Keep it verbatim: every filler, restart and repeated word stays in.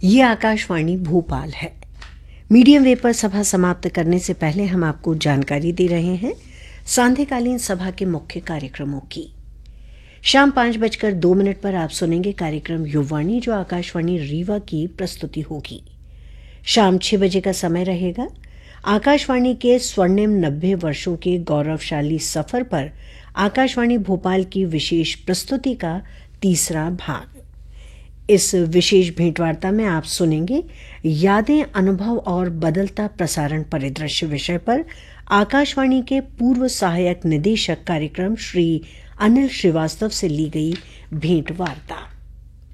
ये आकाशवाणी भोपाल है। Medium wave पर सभा समाप्त करने से पहले हम आपको जानकारी दे रहे हैं सांध्यकालीन सभा के मुख्य कार्यक्रमों की। शाम पांच बजकर दो मिनट पर आप सुनेंगे कार्यक्रम युववाणी, जो आकाशवाणी रीवा की प्रस्तुति होगी। शाम छह बजे का समय रहेगा आकाशवाणी के स्वर्णिम नब्बे वर्षों के गौरवशाली सफर पर आकाशवाणी भोपाल की विशेष प्रस्तुति का तीसरा भाग। इस विशेष भेंटवार्ता में आप सुनेंगे यादें, अनुभव और बदलता प्रसारण परिदृश्य विषय पर आकाशवाणी के पूर्व सहायक निदेशक कार्यक्रम श्री अनिल श्रीवास्तव से ली गई भेंटवार्ता।